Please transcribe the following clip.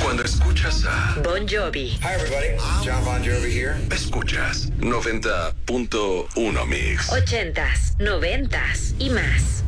Cuando escuchas a Bon Jovi. Hi everybody, John Bon Jovi here. Escuchas 90.1 Mix. 80s, 90s y más.